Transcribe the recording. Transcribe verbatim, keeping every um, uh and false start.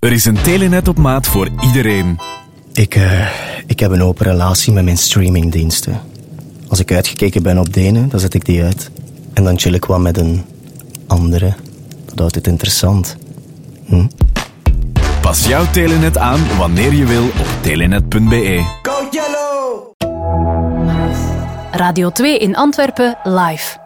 Er is een Telenet op maat voor iedereen. Ik, uh, ik heb een open relatie met mijn streamingdiensten. Als ik uitgekeken ben op de ene, dan zet ik die uit. En dan chill ik wat met een andere. Dat houdt het interessant. Hm? Pas jouw Telenet aan wanneer je wil op telenet punt be. Go Yellow! Radio twee in Antwerpen live.